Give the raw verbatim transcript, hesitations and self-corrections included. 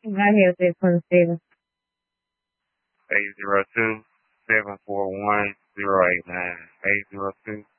Go ahead with that for Steven. eight zero two, seven four one, zero eight nine. eight zero two,